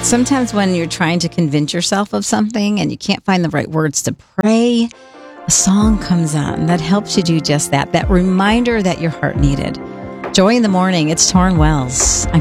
Sometimes when you're trying to convince yourself of something and you can't find the right words to pray, a song comes on that helps you do just that. That reminder that your heart needed. Joy in the Morning. It's Torrin Wells.